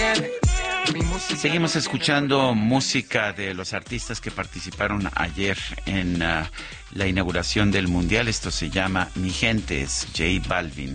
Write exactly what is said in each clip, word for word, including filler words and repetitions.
Seguimos escuchando música de los artistas que participaron ayer en uh, la inauguración del Mundial. Esto se llama Mi Gente, es J Balvin.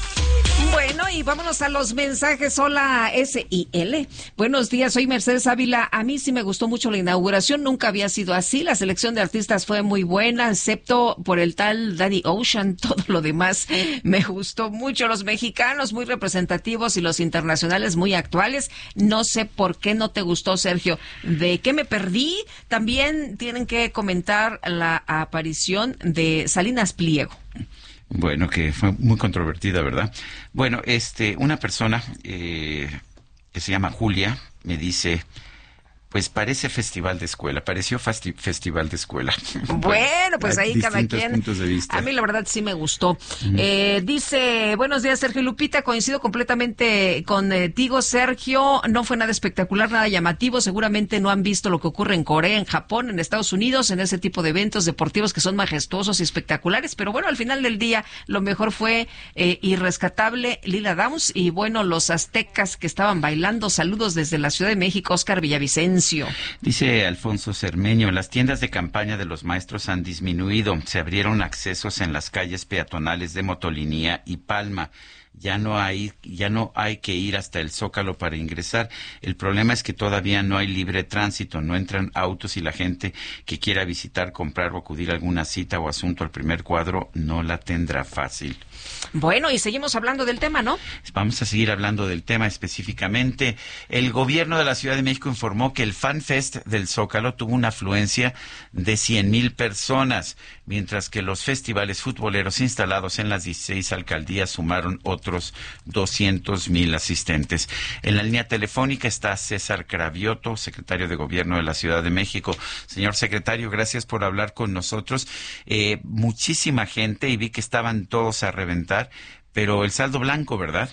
Bueno, y vámonos a los mensajes. Hola, S I L. Buenos días, soy Mercedes Ávila. A mí sí me gustó mucho la inauguración, nunca había sido así. La selección de artistas fue muy buena, excepto por el tal Daddy Ocean. Todo lo demás me gustó mucho. Los mexicanos muy representativos y los internacionales muy actuales. No sé por qué no te gustó, Sergio. ¿De qué me perdí? También tienen que comentar la aparición de Salinas Pliego. Bueno, que fue muy controvertida, ¿verdad? Bueno, este, una persona eh, que se llama Julia me dice, pues parece festival de escuela, pareció festi- festival de escuela. Bueno, pues ahí cada quien. Puntos de vista. A mí la verdad sí me gustó. Uh-huh. Eh, dice, buenos días, Sergio y Lupita, coincido completamente contigo, Sergio, no fue nada espectacular, nada llamativo, seguramente no han visto lo que ocurre en Corea, en Japón, en Estados Unidos, en ese tipo de eventos deportivos que son majestuosos y espectaculares, pero bueno, al final del día lo mejor fue eh, irrescatable Lila Downs y bueno, los aztecas que estaban bailando. Saludos desde la Ciudad de México, Oscar Villavicencio. Dice Alfonso Cermeño, las tiendas de campaña de los maestros han disminuido. Se abrieron accesos en las calles peatonales de Motolinía y Palma. Ya no hay, ya no hay que ir hasta el Zócalo para ingresar. El problema es que todavía no hay libre tránsito, no entran autos y la gente que quiera visitar, comprar o acudir a alguna cita o asunto al primer cuadro no la tendrá fácil. Bueno, y seguimos hablando del tema, ¿no? Vamos a seguir hablando del tema específicamente. El gobierno de la Ciudad de México informó que el Fan Fest del Zócalo tuvo una afluencia de cien mil personas, mientras que los festivales futboleros instalados en las dieciséis alcaldías sumaron otros doscientos mil asistentes. En la línea telefónica está César Cravioto, secretario de Gobierno de la Ciudad de México. Señor secretario, gracias por hablar con nosotros. Eh, muchísima gente, y vi que estaban todos a reventar, pero el saldo blanco, ¿verdad?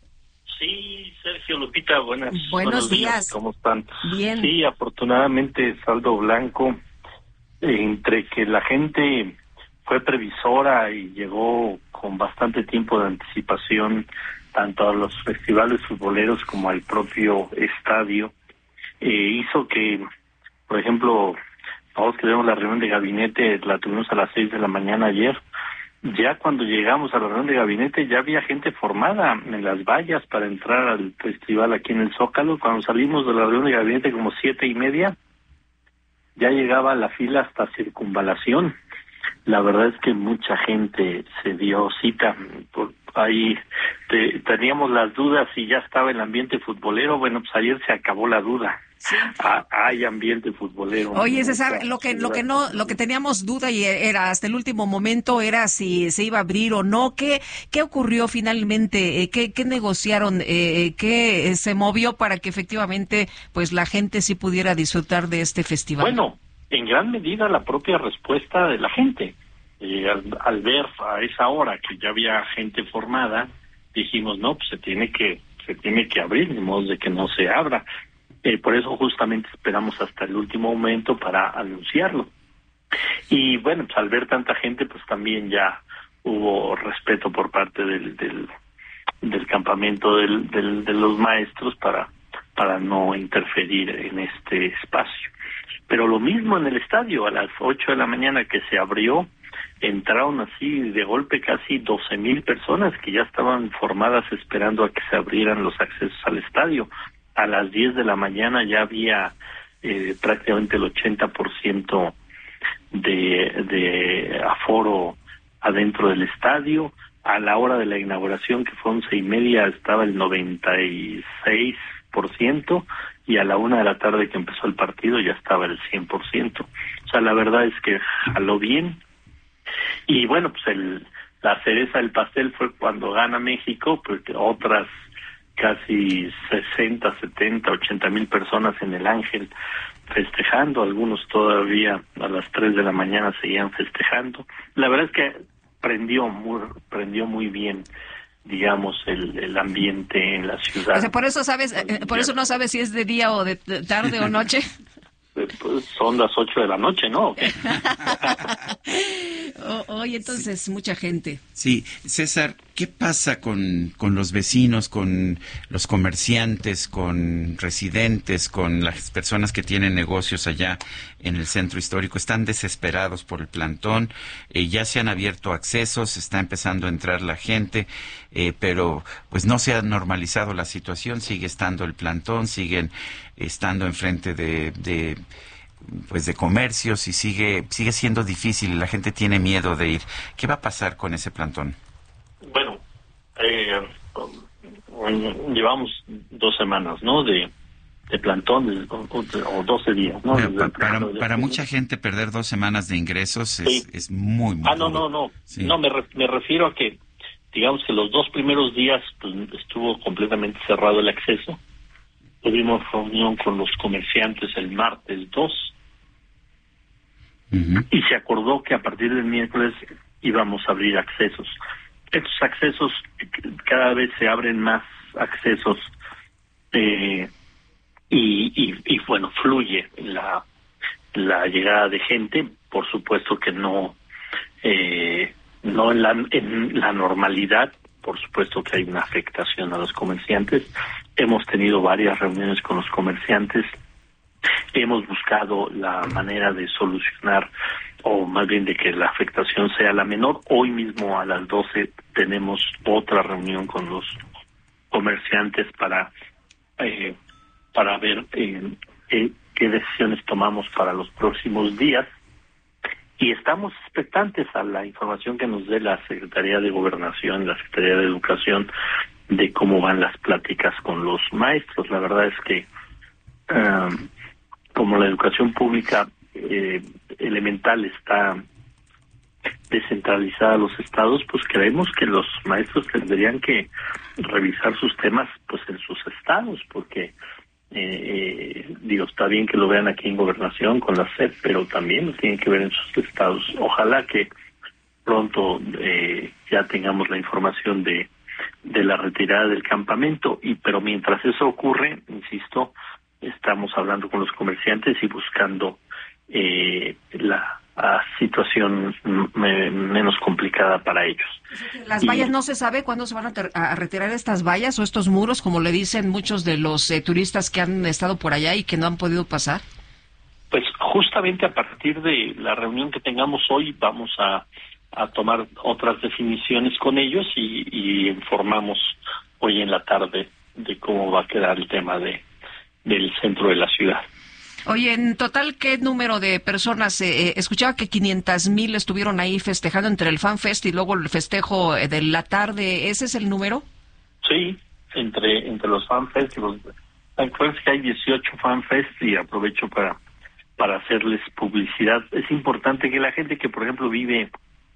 Sí, Sergio, Lupita, buenas, buenos, buenos días. días. ¿Cómo están? Bien. Sí, afortunadamente saldo blanco, eh, entre que la gente fue previsora y llegó con bastante tiempo de anticipación tanto a los festivales futboleros como al propio estadio, eh, hizo que, por ejemplo, todos que tenemos la reunión de gabinete, la tuvimos a las seis de la mañana ayer. Ya cuando llegamos a la reunión de gabinete ya había gente formada en las vallas para entrar al festival aquí en el Zócalo. Cuando salimos de la reunión de gabinete como siete y media, ya llegaba la fila hasta Circunvalación. La verdad es que mucha gente se dio cita. Por ahí te, teníamos las dudas si ya estaba el ambiente futbolero. Bueno, pues ayer se acabó la duda. Sí. Ah, hay ambiente futbolero. Oye, César, lo que lo que no lo que teníamos duda y era hasta el último momento era si se iba a abrir o no. ¿Qué qué ocurrió finalmente? ¿Qué qué negociaron? Eh, ¿Qué se movió para que efectivamente pues la gente sí pudiera disfrutar de este festival? Bueno, en gran medida la propia respuesta de la gente. Eh, al, al ver a esa hora que ya había gente formada, dijimos, no, pues se tiene que se tiene que abrir, de modo de que no se abra. Eh, por eso justamente esperamos hasta el último momento para anunciarlo. Y bueno, pues al ver tanta gente, pues también ya hubo respeto por parte del del, del campamento del, del, de los maestros para para no interferir en este espacio. Pero lo mismo en el estadio, a las ocho de la mañana que se abrió, entraron así de golpe casi doce mil personas que ya estaban formadas esperando a que se abrieran los accesos al estadio. A las diez de la mañana ya había eh, prácticamente el ochenta por ciento de, de aforo adentro del estadio. A la hora de la inauguración, que fue once y media, estaba el noventa y seis por ciento, y a la una de la tarde que empezó el partido ya estaba el cien por ciento. O sea, la verdad es que jaló bien. Y bueno, pues el, la cereza del pastel fue cuando gana México, porque otras casi sesenta, setenta, ochenta mil personas en el Ángel festejando, algunos todavía a las tres de la mañana seguían festejando. La verdad es que prendió muy, prendió muy bien, digamos, el, el ambiente en la ciudad. O sea, por eso sabes, eh, por eso no sabes si es de día o de tarde o noche. Pues son las ocho de la noche, ¿no? Hoy entonces, sí. Mucha gente. Sí, César, ¿qué pasa con, con los vecinos, con los comerciantes, con residentes, con las personas que tienen negocios allá en el centro histórico? Están desesperados por el plantón, eh, ya se han abierto accesos, está empezando a entrar la gente, eh, pero pues no se ha normalizado la situación, sigue estando el plantón, siguen estando enfrente de... de pues de comercios y sigue sigue siendo difícil y la gente tiene miedo de ir. ¿Qué va a pasar con ese plantón? Bueno, eh, llevamos dos semanas, ¿no? De, de plantón, o doce días, ¿no? Bueno, pa, para para mucha gente perder dos semanas de ingresos es, sí. es muy, muy Ah, no, no, no. Sí. No, me, re, me refiero a que, digamos que los dos primeros días pues, estuvo completamente cerrado el acceso. Tuvimos reunión con los comerciantes el martes dos. Uh-huh. Y se acordó que a partir del miércoles íbamos a abrir accesos. Estos accesos, cada vez se abren más accesos eh, y, y, y bueno, fluye la, la llegada de gente. Por supuesto que no, eh, no en la, en la normalidad. Por supuesto que hay una afectación a los comerciantes. Hemos tenido varias reuniones con los comerciantes. Hemos buscado la manera de solucionar, o más bien de que la afectación sea la menor. Hoy mismo a las doce tenemos otra reunión con los comerciantes para eh, para ver eh, eh, qué decisiones tomamos para los próximos días. Y estamos expectantes a la información que nos dé la Secretaría de Gobernación, la Secretaría de Educación, de cómo van las pláticas con los maestros. La verdad es que um, como la educación pública eh, elemental está descentralizada a los estados, pues creemos que los maestros tendrían que revisar sus temas pues en sus estados, porque eh, digo, está bien que lo vean aquí en Gobernación con la S E P, pero también lo tienen que ver en sus estados. Ojalá que pronto eh, ya tengamos la información de de la retirada del campamento, y pero mientras eso ocurre, insisto, estamos hablando con los comerciantes y buscando eh, la a situación me, menos complicada para ellos. ¿Las vallas y, no se sabe cuándo se van a, ter- a retirar estas vallas o estos muros, como le dicen muchos de los eh, turistas que han estado por allá y que no han podido pasar? Pues justamente a partir de la reunión que tengamos hoy vamos a, a tomar otras definiciones con ellos y, y informamos hoy en la tarde de cómo va a quedar el tema de del centro de la ciudad. Oye, en total, ¿qué número de personas? Eh, escuchaba que quinientas mil estuvieron ahí festejando entre el Fan Fest y luego el festejo de la tarde. ¿Ese es el número? Sí, entre entre los Fan Fest y los... Acuérdense que hay dieciocho Fan Fest y aprovecho para, para hacerles publicidad. Es importante que la gente que, por ejemplo, vive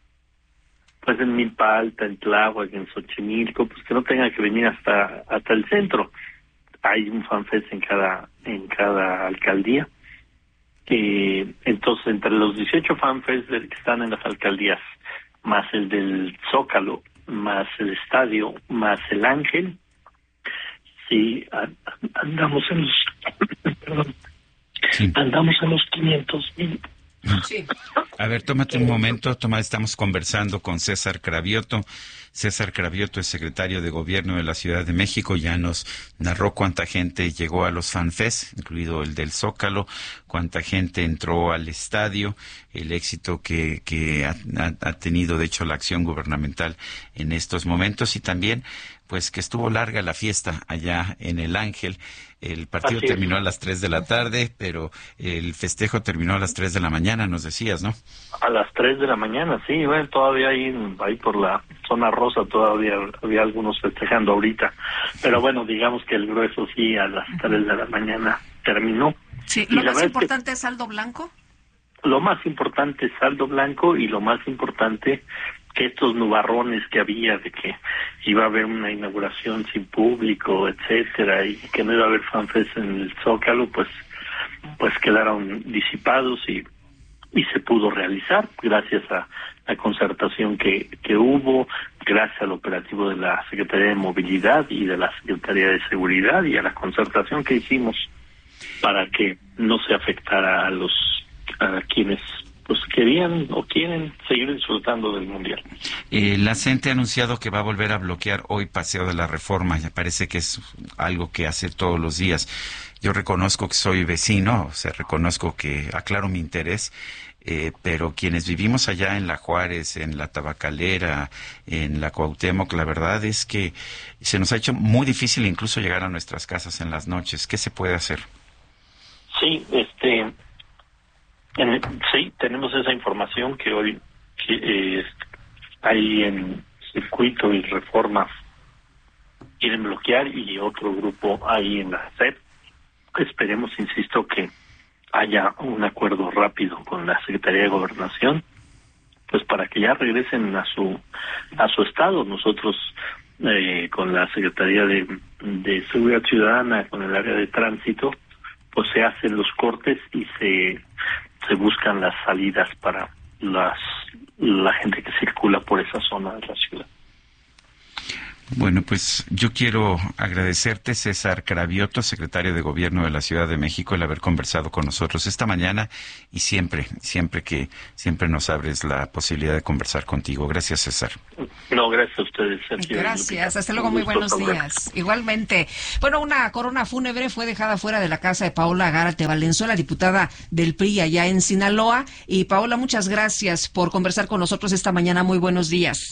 pues en Milpa Alta, en Tláhuac, en Xochimilco, pues que no tenga que venir hasta hasta el centro. Hay un fanfest en cada en cada alcaldía. Eh, entonces, entre los dieciocho fanfests que están en las alcaldías, más el del Zócalo, más el estadio, más el Ángel, sí, andamos en los perdón, sí. andamos en los quinientos mil. Sí. A ver, tómate un momento, toma, estamos conversando con César Cravioto. César Cravioto es secretario de Gobierno de la Ciudad de México, ya nos narró cuánta gente llegó a los FanFest, incluido el del Zócalo, cuánta gente entró al estadio, el éxito que, que ha, ha tenido, de hecho, la acción gubernamental en estos momentos, y también pues que estuvo larga la fiesta allá en el Ángel. El partido terminó a las tres de la tarde, pero el festejo terminó a las tres de la mañana, nos decías, ¿no? A las tres de la mañana, sí, bueno, todavía ahí, ahí por la zona rosa todavía había algunos festejando ahorita, pero bueno, digamos que el grueso sí a las tres de la mañana terminó. Sí, ¿lo más importante es saldo blanco? Lo más importante es saldo blanco, y lo más importante que estos nubarrones que había de que iba a haber una inauguración sin público, etcétera, y que no iba a haber fanfest en el Zócalo, pues pues quedaron disipados y y se pudo realizar gracias a la concertación que que hubo, gracias al operativo de la Secretaría de Movilidad y de la Secretaría de Seguridad, y a la concertación que hicimos para que no se afectara a los a quienes pues querían o quieren seguir disfrutando del Mundial. Eh, la C E N T E ha anunciado que va a volver a bloquear hoy Paseo de la Reforma. Ya parece que es algo que hace todos los días. Yo reconozco que soy vecino, o sea, reconozco que aclaro mi interés, eh, pero quienes vivimos allá en la Juárez, en la Tabacalera, en la Cuauhtémoc, la verdad es que se nos ha hecho muy difícil incluso llegar a nuestras casas en las noches. ¿Qué se puede hacer? Sí, este, en, sí, tenemos esa información que hoy que, eh, hay en Circuito y Reforma quieren bloquear y otro grupo ahí en la C E P. Esperemos, insisto, que haya un acuerdo rápido con la Secretaría de Gobernación, pues para que ya regresen a su a su estado. Nosotros eh, con la Secretaría de, de Seguridad Ciudadana, con el área de tránsito, pues se hacen los cortes y se se buscan las salidas para las la gente que circula por esa zona de la ciudad. Bueno, pues yo quiero agradecerte, César Cravioto, secretario de Gobierno de la Ciudad de México, el haber conversado con nosotros esta mañana y siempre, siempre que siempre nos abres la posibilidad de conversar contigo. Gracias, César. No, gracias a ustedes, Sergio. Gracias, hasta luego, muy buenos días. Igualmente. Bueno, una corona fúnebre fue dejada fuera de la casa de Paola Gárate Valenzuela, diputada del P R I allá en Sinaloa. Y Paola, muchas gracias por conversar con nosotros esta mañana. Muy buenos días.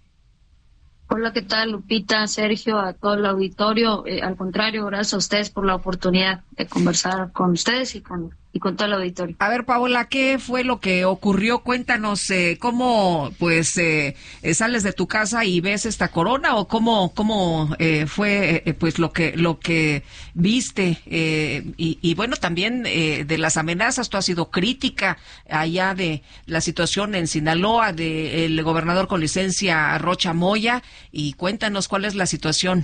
Hola, ¿qué tal, Lupita, Sergio, a todo el auditorio? Eh, al contrario, gracias a ustedes por la oportunidad de conversar con ustedes y con y con todo el auditorio. A ver, Paola, ¿qué fue lo que ocurrió? Cuéntanos, eh, ¿cómo pues eh, sales de tu casa y ves esta corona o cómo cómo eh, fue eh, pues lo que lo que viste eh, y, y bueno, también eh, de las amenazas? Tú has sido crítica allá de la situación en Sinaloa del gobernador con licencia Rocha Moya, y cuéntanos cuál es la situación.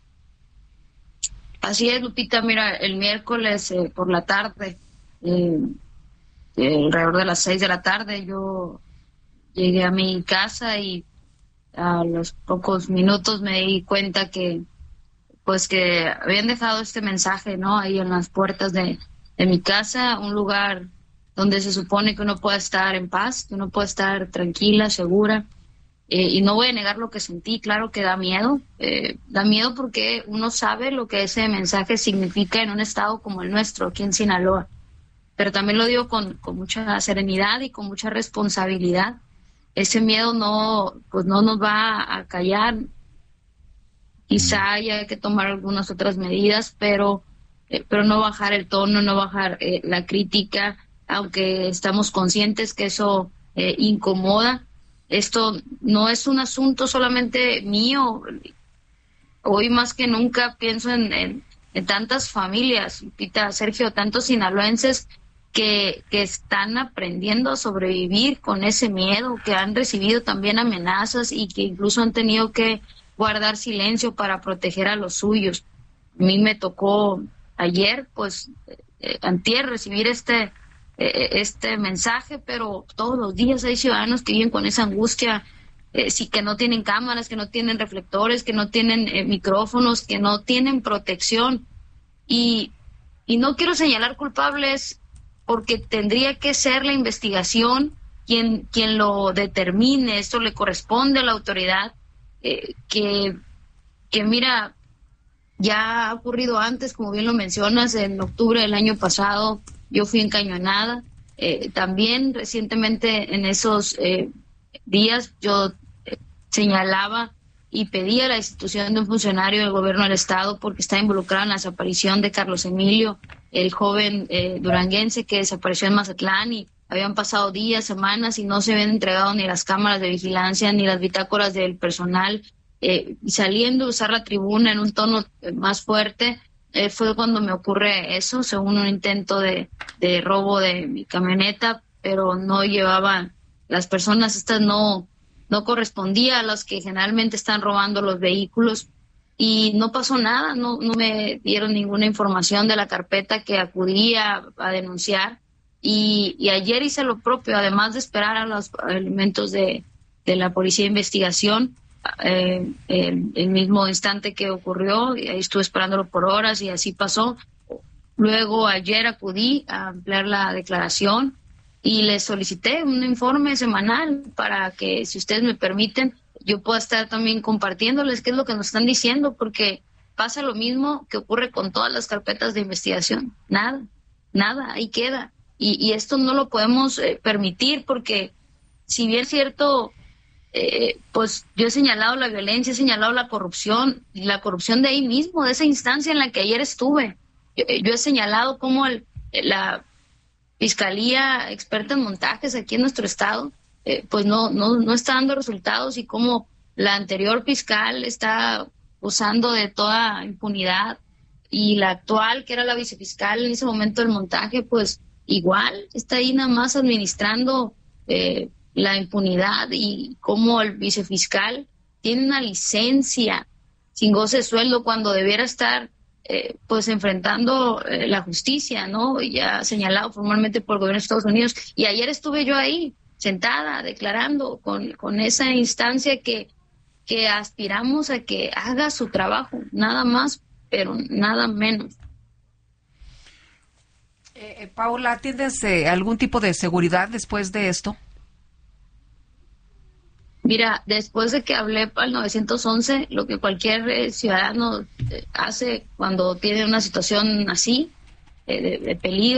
Así es, Lupita, mira, el miércoles eh, por la tarde, Eh, eh, alrededor de las seis de la tarde, yo llegué a mi casa y a los pocos minutos me di cuenta que pues que habían dejado este mensaje, ¿no? Ahí en las puertas de, de mi casa, un lugar donde se supone que uno puede estar en paz, que uno puede estar tranquila, segura. Eh, y no voy a negar lo que sentí, claro que da miedo, eh, da miedo porque uno sabe lo que ese mensaje significa en un estado como el nuestro, aquí en Sinaloa. Pero también lo digo con, con mucha serenidad y con mucha responsabilidad. Ese miedo no, pues no nos va a callar. Quizá haya que tomar algunas otras medidas, pero, eh, pero no bajar el tono, no bajar eh, la crítica, aunque estamos conscientes que eso eh, incomoda. Esto no es un asunto solamente mío. Hoy más que nunca pienso en, en, en tantas familias, Pita, Sergio, tantos sinaloenses que, que están aprendiendo a sobrevivir con ese miedo, que han recibido también amenazas y que incluso han tenido que guardar silencio para proteger a los suyos. A mí me tocó ayer, pues, eh, antier, recibir este, eh, este mensaje, pero todos los días hay ciudadanos que viven con esa angustia, eh, sí, que no tienen cámaras, que no tienen reflectores, que no tienen eh, micrófonos, que no tienen protección. Y, y no quiero señalar culpables, porque tendría que ser la investigación quien, quien lo determine. Esto le corresponde a la autoridad, eh, que, que mira, ya ha ocurrido antes, como bien lo mencionas, en octubre del año pasado yo fui encañonada, eh, también recientemente en esos eh, días yo eh, señalaba y pedía a la institución de un funcionario del gobierno del estado porque está involucrado en la desaparición de Carlos Emilio, el joven eh, duranguense que desapareció en Mazatlán, y habían pasado días, semanas y no se habían entregado ni las cámaras de vigilancia ni las bitácoras del personal. Eh, y saliendo a usar la tribuna en un tono más fuerte, eh, fue cuando me ocurre eso, según un intento de, de robo de mi camioneta, pero no llevaban, las personas estas no, no correspondía a las que generalmente están robando los vehículos, y no pasó nada, no, no me dieron ninguna información de la carpeta que acudía a denunciar, y, y ayer hice lo propio, además de esperar a los elementos de, de la Policía de Investigación. Eh, el, el mismo instante que ocurrió, y ahí estuve esperándolo por horas y así pasó. Luego ayer acudí a ampliar la declaración y les solicité un informe semanal para que, si ustedes me permiten, yo pueda estar también compartiéndoles qué es lo que nos están diciendo, porque pasa lo mismo que ocurre con todas las carpetas de investigación. Nada, nada, ahí queda. Y, y esto no lo podemos eh, permitir, porque si bien es cierto, eh, pues yo he señalado la violencia, he señalado la corrupción, y la corrupción de ahí mismo, de esa instancia en la que ayer estuve. Yo, yo he señalado cómo el, la Fiscalía experta en montajes aquí en nuestro estado, eh, pues no, no, no está dando resultados, y cómo la anterior fiscal está usando de toda impunidad, y la actual, que era la vicefiscal en ese momento del montaje, pues igual está ahí nada más administrando eh, la impunidad, y cómo el vicefiscal tiene una licencia sin goce de sueldo cuando debiera estar eh, pues enfrentando eh, la justicia, ¿no? Ya señalado formalmente por el gobierno de Estados Unidos. Y ayer estuve yo ahí sentada declarando con, con esa instancia que que aspiramos a que haga su trabajo, nada más, pero nada menos. Eh, Paula, ¿tienes eh, algún tipo de seguridad después de esto? Mira, después de que hablé al nueve once, lo que cualquier eh, ciudadano eh, hace cuando tiene una situación así, eh, de, de peligro,